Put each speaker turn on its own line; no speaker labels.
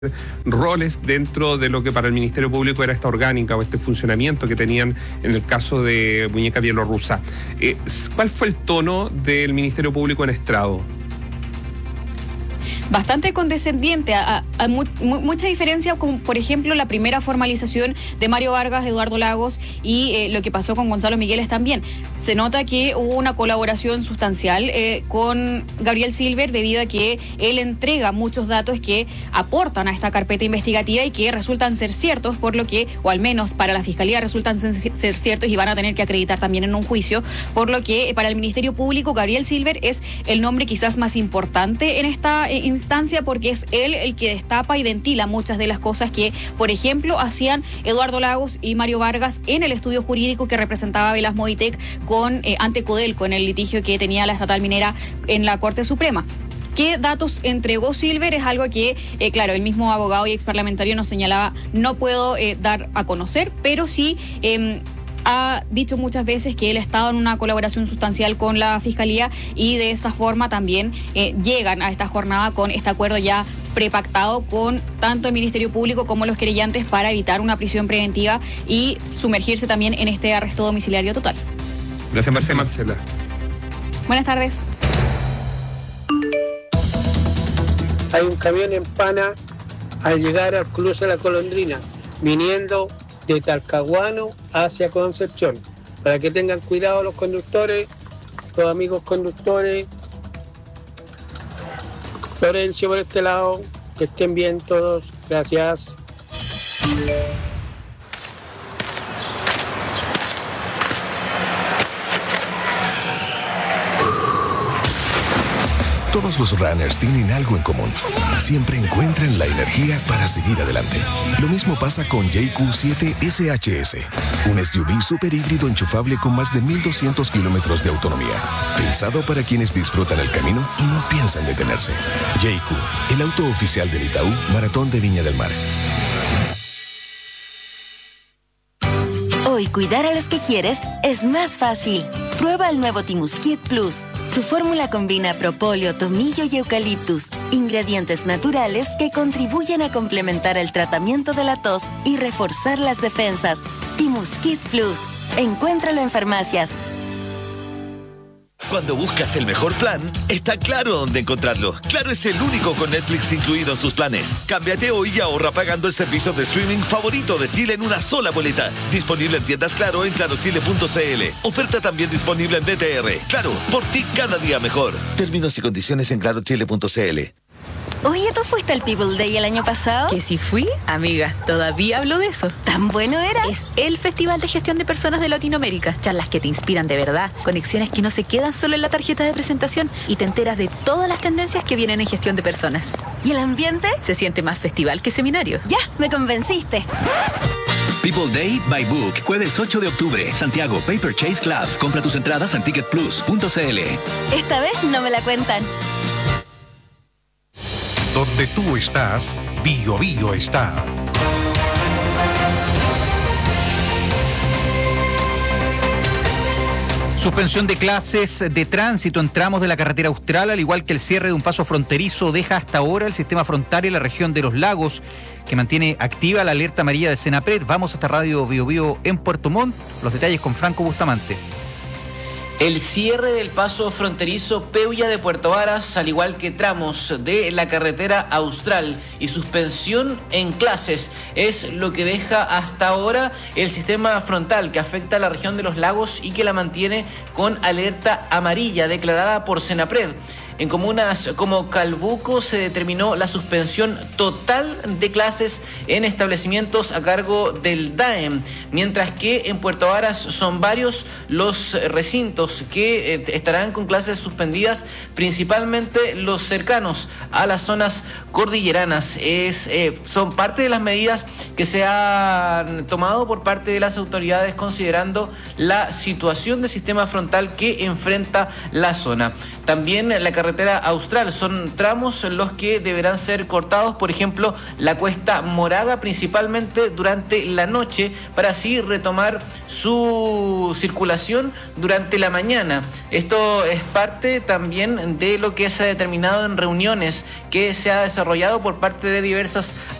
roles dentro de lo que para el Ministerio Público era esta orgánica o este funcionamiento que tenían en el caso de Muñeca Bielorrusa. ¿Cuál fue el tono del Ministerio Público en estrado?
Bastante condescendiente, mucha diferencia con, por ejemplo, la primera formalización de Mario Vargas, Eduardo Lagos y lo que pasó con Gonzalo Migueles también. Se nota que hubo una colaboración sustancial con Gabriel Silver debido a que él entrega muchos datos que aportan a esta carpeta investigativa y que resultan ser ciertos, por lo que, o al menos para la Fiscalía resultan ser ciertos y van a tener que acreditar también en un juicio, por lo que para el Ministerio Público Gabriel Silver es el nombre quizás más importante en esta instancia, porque es él el que destapa y ventila muchas de las cosas que, por ejemplo, hacían Eduardo Lagos y Mario Vargas en el estudio jurídico que representaba Velas Movitec ante Codelco en el litigio que tenía la estatal minera en la Corte Suprema. ¿Qué datos entregó Silver? Es algo que, claro, el mismo abogado y exparlamentario nos señalaba, no puedo dar a conocer, pero sí ha dicho muchas veces que él ha estado en una colaboración sustancial con la Fiscalía y de esta forma también llegan a esta jornada con este acuerdo ya prepactado con tanto el Ministerio Público como los querellantes para evitar una prisión preventiva y sumergirse también en este arresto domiciliario total.
Gracias, Marcela.
Buenas tardes.
Hay un camión en Pana al llegar al cruce de la Golondrina, viniendo de Talcahuano hacia Concepción. Para que tengan cuidado los conductores, los amigos conductores. Florencio por este lado, que estén bien todos. Gracias.
Todos los runners tienen algo en común. Siempre encuentran la energía para seguir adelante. Lo mismo pasa con JQ7 SHS, un SUV super híbrido enchufable con más de 1,200 kilómetros de autonomía. Pensado para quienes disfrutan el camino y no piensan detenerse. JQ, el auto oficial del Itaú Maratón de Viña del Mar.
Hoy cuidar a los que quieres es más fácil. Prueba el nuevo Timusquit Plus. Su fórmula combina propóleo, tomillo y eucaliptus, ingredientes naturales que contribuyen a complementar el tratamiento de la tos y reforzar las defensas. Timusquit Plus. Encuéntralo en farmacias.
Cuando buscas el mejor plan, está Claro dónde encontrarlo. Claro es el único con Netflix incluido en sus planes. Cámbiate hoy y ahorra pagando el servicio de streaming favorito de Chile en una sola boleta. Disponible en tiendas Claro en clarochile.cl. Oferta también disponible en BTR. Claro, por ti cada día mejor. Términos y condiciones en clarochile.cl.
Oye, ¿tú fuiste al People Day el año pasado?
Que si fui, amiga, todavía hablo de eso.
¿Tan bueno era?
Es el Festival de Gestión de Personas de Latinoamérica. Charlas que te inspiran de verdad, conexiones que no se quedan solo en la tarjeta de presentación y te enteras de todas las tendencias que vienen en gestión de personas.
¿Y el ambiente?
Se siente más festival que seminario.
Ya, me convenciste.
People Day by Book, jueves 8 de octubre, Santiago, Paper Chase Club. Compra tus entradas en ticketplus.cl.
Esta vez no me la cuentan.
Donde tú estás, Bio Bio está.
Suspensión de clases de tránsito en tramos de la carretera austral, al igual que el cierre de un paso fronterizo, deja hasta ahora el sistema frontal en la región de Los Lagos, que mantiene activa la alerta amarilla de Senapred. Vamos hasta Radio Bio Bio en Puerto Montt. Los detalles con Franco Bustamante.
El cierre del paso fronterizo Peulla de Puerto Varas, al igual que tramos de la carretera austral y suspensión en clases, es lo que deja hasta ahora el sistema frontal que afecta a la región de Los Lagos y que la mantiene con alerta amarilla declarada por Senapred. En comunas como Calbuco se determinó la suspensión total de clases en establecimientos a cargo del DAEM, mientras que en Puerto Varas son varios los recintos que estarán con clases suspendidas, principalmente los cercanos a las zonas cordilleranas. Son parte de las medidas que se han tomado por parte de las autoridades considerando la situación del sistema frontal que enfrenta la zona. También la carretera Austral, son tramos los que deberán ser cortados, por ejemplo, la cuesta Moraga, principalmente durante la noche, para así retomar su circulación durante la mañana. Esto es parte también de lo que se ha determinado en reuniones que se ha desarrollado por parte de diversas